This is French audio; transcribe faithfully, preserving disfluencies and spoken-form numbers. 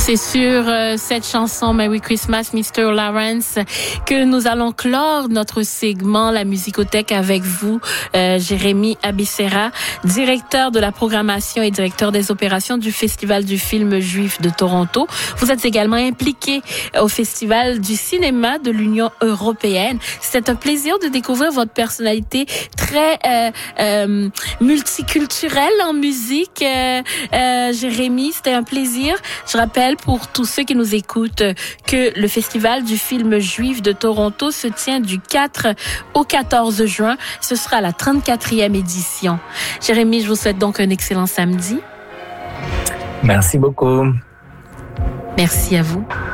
C'est sur euh, cette chanson Merry Christmas, mister Lawrence, que nous allons clore notre segment La Musicothèque avec vous, euh, Jérémy Abissera, directeur de la programmation et directeur des opérations du Festival du film juif de Toronto. Vous êtes également impliqué au Festival du cinéma de l'Union européenne. C'est un plaisir de découvrir votre personnalité très euh, euh, multiculturelle en musique. Euh, euh, Jérémy, c'était un plaisir. Je rappelle pour tous ceux qui nous écoutent que le Festival du film juif de Toronto se tient du quatre au quatorze juin. Ce sera la trente-quatrième édition. Jérémy, je vous souhaite donc un excellent samedi. Merci beaucoup. Merci à vous.